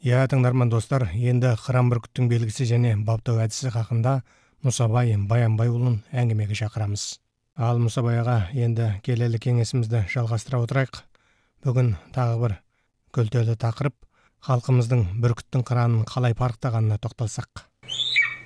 Тыңдарман достар, енді қыран бүркіттің белгісі және баптау әдісі хақында Мұсабай Баянбай ұлын әңгімеге шақырамыз. Ал Мұсабай аға, енді келелі кеңесімізді жалғастыра отырайық. Бүгін тағы бір күлтелі тақырып, халқымыздың бүркіттің қыранын қалай парықтағанына тоқталсақ.